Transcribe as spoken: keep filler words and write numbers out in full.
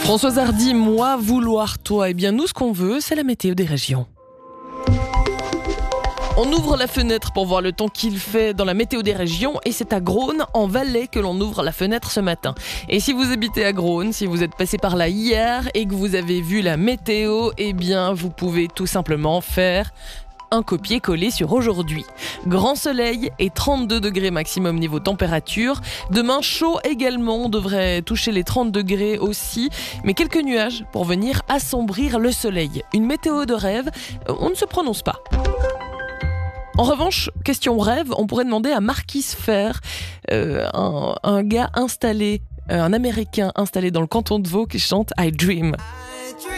Françoise Hardy, moi vouloir toi. Eh bien nous, ce qu'on veut, c'est la météo des régions. On ouvre la fenêtre pour voir le temps qu'il fait dans la météo des régions et c'est à Grones, en Valais, que l'on ouvre la fenêtre ce matin. Et si vous habitez à Grones, si vous êtes passé par là hier et que vous avez vu la météo, eh bien vous pouvez tout simplement faire un copier-coller sur aujourd'hui. Grand soleil et trente-deux degrés maximum niveau température. Demain, chaud également, on devrait toucher les trente degrés aussi, mais quelques nuages pour venir assombrir le soleil. Une météo de rêve, on ne se prononce pas. En revanche, question rêve, on pourrait demander à Marquis Fer, euh, un, un gars installé, euh, un Américain installé dans le canton de Vaud qui chante I Dream.